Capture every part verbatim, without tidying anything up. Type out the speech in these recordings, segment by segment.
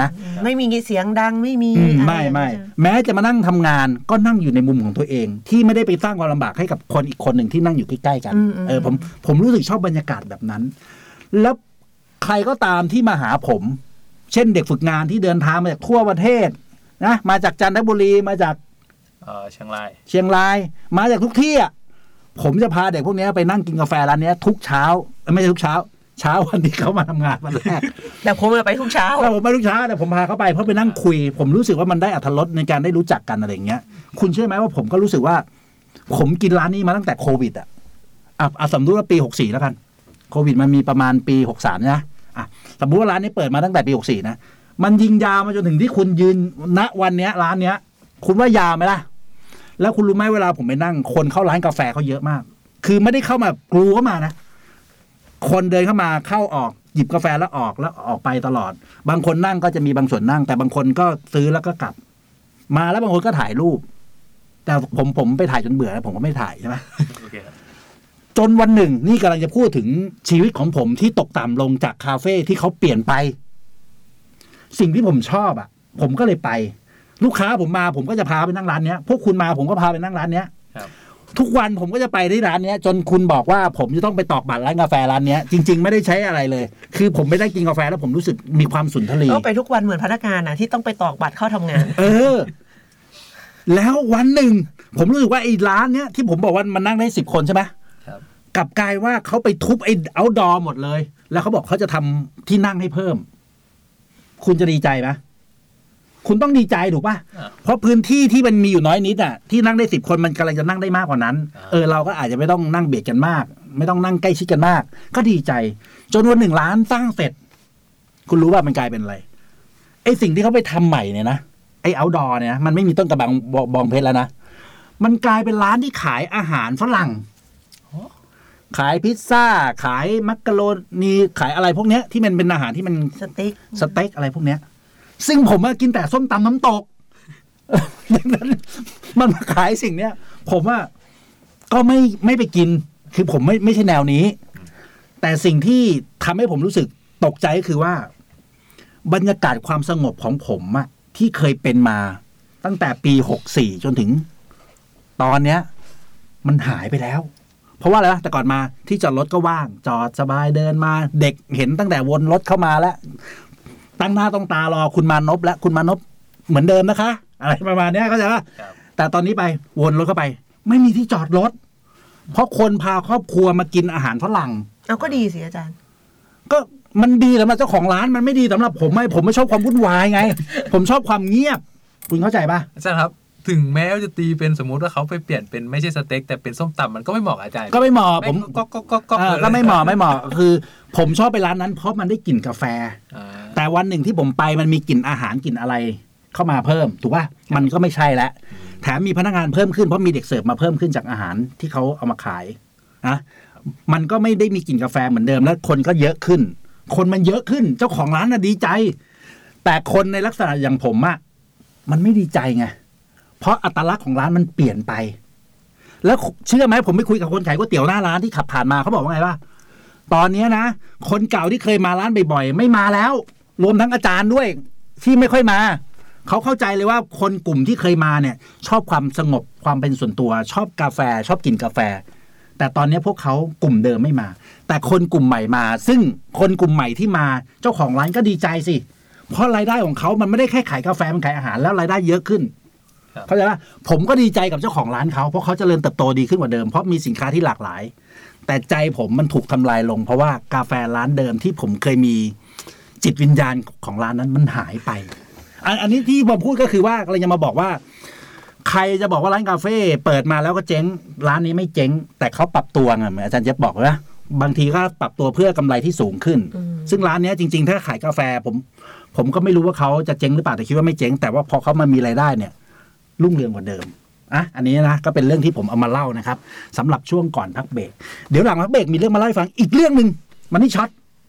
ไม่มีเสียงดังไม่มีไม่ไม่แม้จะมานั่งทำงานก็นั่งอยู่ในมุมของตัวเองที่ไม่ได้ไปสร้างความลำบากให้กับคนอีกคนหนึ่งที่นั่งอยู่ใกล้ๆกันเออผมผมรู้สึกชอบบรรยากาศแบบนั้นแล้วใครก็ตามที่มาหาผมเช่นเด็กฝึกงานที่เดินทางมาจากทั่วประเทศนะมาจากจันทบุรีมาจากเออเชียงรายเชียงรายมาจากทุกที่อ่ะผมจะพาเด็กพวกนี้ไปนั่งกินกาแฟร้านนี้ทุกเช้าไม่ใช่ทุกเช้าเช้าวันที่เขามาทำงานวันแรกแต่ผมไปทุกเช้าแต่ผมไปทุกเช้าแต่ผมพาเขาไปเพราะไปนั่งคุยผมรู้สึกว่ามันได้อรรถรสในการได้รู้จักกันอะไรอย่างเงี้ยคุณเชื่อไหมว่าผมก็รู้สึกว่าผมกินร้านนี้มาตั้งแต่โควิดอ่ะอ่ะสมมติว่าปีหกสี่แล้วกันโควิดมันมีประมาณปีหกสามนะอ่ะสมมติว่าร้านนี้เปิดมาตั้งแต่ปีหกสี่นะมันยิงยาวมาจนถึงที่คุณยืนณวันเนี้ยร้านเนี้ยคุณว่ายาวไหมล่ะแล้วคุณรู้ไหมเวลาผมไปนั่งคนเข้าร้านกาแฟเขาเยอะมากคือไม่ได้เข้ามากรูเข้ามานะคนเดินเข้ามาเข้าออกหยิบกาแฟแล้วออกแล้วออกไปตลอดบางคนนั่งก็จะมีบางส่วนนั่งแต่บางคนก็ซื้อแล้วก็กลับมาแล้วบางคนก็ถ่ายรูปแต่ผมผมไปถ่ายจนเบื่อแล้วผมก็ไม่ถ่ายใช่ไหม okay. จนวันหนึ่งนี่กำลังจะพูดถึงชีวิตของผมที่ตกต่ำลงจากคาเฟ่ที่เขาเปลี่ยนไปสิ่งที่ผมชอบอ่ะผมก็เลยไปลูกค้าผมมาผมก็จะพาไปนั่งร้านเนี้ยพวกคุณมาผมก็พาไปนั่งร้านเนี้ยทุกวันผมก็จะไปที่ร้านนี้จนคุณบอกว่าผมจะต้องไปตอกบัตรร้านกาแฟร้านนี้จริงๆไม่ได้ใช้อะไรเลยคือผมไม่ได้กินกาแฟแล้วผมรู้สึกมีความสุนทรีย์ก็ไปทุกวันเหมือนพนักงานนะที่ต้องไปตอกบัตรเข้าทำงานเออแล้ววันหนึ่งผมรู้สึกว่าไอ้ร้านเนี้ยที่ผมบอกว่ามันนั่งได้สิบคนใช่ไหมครับกลับกลายว่าเขาไปทุบไอ้เอาท์ดอร์หมดเลยแล้วเขาบอกเขาจะทำที่นั่งให้เพิ่มคุณจะดีใจไหมคุณต้องดีใจถูกป่ะเพราะพื้นที่ที่มันมีอยู่น้อยนิดอ่ะที่นั่งได้สิบคนมันกำลังจะนั่งได้มากกว่านั้นเออเราก็อาจจะไม่ต้องนั่งเบียดกันมากไม่ต้องนั่งใกล้ชิดกันมากก็ดีใจจนวันหนึ่งร้านสร้างเสร็จคุณรู้ว่ามันกลายเป็นอะไรไอ้สิ่งที่เขาไปทำใหม่เนี่ยนะไอ้เอาท์ดอร์เนี่ยมันไม่มีต้นกระบังบองเพชรแล้วนะมันกลายเป็นร้านที่ขายอาหารฝรั่งขายพิซซ่าขายมักกะโรนีขายอะไรพวกเนี้ยที่มันเป็นอาหารที่มันสเต็กสเต็กอะไรพวกเนี้ยซึ่งผมอะกินแต่ส้มตำน้ำตกดังนั้นมันมาขายสิ่งเนี้ยผมว่าก็ไม่ไม่ไปกินคือผมไม่ไม่ใช่แนวนี้แต่สิ่งที่ทำให้ผมรู้สึกตกใจก็คือว่าบรรยากาศความสงบของผมอะที่เคยเป็นมาตั้งแต่ปีหกสี่จนถึงตอนเนี้ยมันหายไปแล้วเพราะว่าอะไรวะแต่ก่อนมาที่จอดรถก็ว่างจอดสบายเดินมาเด็กเห็นตั้งแต่วนรถเข้ามาแล้วตั้งหน้าต้องตารอคุณมานพและคุณมานพเหมือนเดิมนะคะอะไรประมาณนี้เข้าใจป่ะแต่ตอนนี้ไปวนรถเข้าไปไม่มีที่จอดรถเพราะคนพาครอบครัวมากินอาหารฝรั่งเอาก็ดีสิอาจารย์ก็มันดีสำหรับเจ้าของร้านมันไม่ดีสำหรับผมไม่ผมไม่ชอบความวุ่นวายไงผมชอบความเงียบคุณเข้าใจป่ะอาจารย์ครับถึงแม้ว่าจะตีเป็นสมมุติว่าเขาไปเปลี่ยนเป็นไม่ใช่สเต็กแต่เป็นส้มตำมันก็ไม่เหมาะอาจารย์ก็ไม่เหมาะผมก็ก็ก็ก็ก็ไม่เหมาะไม่เหมาะคือผมชอบไปร้านนั้นเพราะมันได้กลิ่นกาแฟแต่วันหนึ่งที่ผมไปมันมีกลิ่นอาหารกลิ่นอะไรเข้ามาเพิ่มถูกป่ะมันก็ไม่ใช่แล้วแถมมีพนักงานเพิ่มขึ้นเพราะมีเด็กเสิร์ฟมาเพิ่มขึ้นจากอาหารที่เขาเอามาขายนะมันก็ไม่ได้มีกลิ่นกาแฟเหมือนเดิมแล้วคนก็เยอะขึ้นคนมันเยอะขึ้นเจ้าของร้านน่ะดีใจแต่คนในลักษณะอย่างผมอ่ะมันไม่ดีใจไงเพราะอัตลักษณ์ของร้านมันเปลี่ยนไปแล้วเชื่อไหมผมไปคุยกับคนขายก๋วยเตี๋ยวหน้าร้านที่ขับผ่านมาเขาบอกว่าไงว่าตอนนี้นะคนเก่าที่เคยมาร้านบ่อยๆไม่มาแล้วรวมทั้งอาจารย์ด้วยที่ไม่ค่อยมาเขาเข้าใจเลยว่าคนกลุ่มที่เคยมาเนี่ยชอบความสงบความเป็นส่วนตัวชอบกาแฟชอบกินกาแฟแต่ตอนนี้พวกเขากลุ่มเดิมไม่มาแต่คนกลุ่มใหม่มาซึ่งคนกลุ่มใหม่ที่มาเจ้าของร้านก็ดีใจสิเพราะรายได้ของเขามันไม่ได้แค่ขายกาแฟมันขายอาหารแล้วรายได้เยอะขึ้นเข้าใจป่ะผมก็ดีใจกับเจ้าของร้านเขาเพราะเขาเจริญเติบโตดีขึ้นกว่าเดิมเพราะมีสินค้าที่หลากหลายแต่ใจผมมันถูกทำลายลงเพราะว่ากาแฟร้านเดิมที่ผมเคยมีจิตวิญญาณของร้านนั้นมันหายไปอันนี้ที่ผมพูดก็คือว่าเราจะมาบอกว่าใครจะบอกว่าร้านกาแฟเปิดมาแล้วก็เจ๊งร้านนี้ไม่เจ๊งแต่เขาปรับตัวไงเหมือนอาจารย์เจ๊บอกว่าบางทีก็ปรับตัวเพื่อกำไรที่สูงขึ้นซึ่งร้านนี้จริงๆถ้าขายกาแฟผมผมก็ไม่รู้ว่าเขาจะเจ๊งหรือเปล่าแต่คิดว่าไม่เจ๊งแต่ว่าพอเขามามีรายได้เนี่ยรุ่งเรืองกว่าเดิมอ่ะอันนี้นะก็เป็นเรื่องที่ผมเอามาเล่านะครับสำหรับช่วงก่อนพักเบรกเดี๋ยวหลังพักเบรกมีเรื่องมาเล่าให้ฟังอีกเรื่องนึงมันนี่ช็อต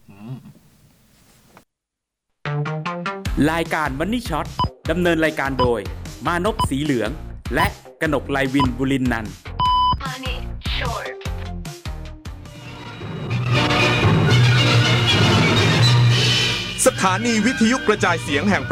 รายการมันนี่ช็อตดำเนินรายการโดยมานพสีเหลืองและกนกไลวินบุรินนันท์สถานีวิทยุกระจายเสียงแห่ง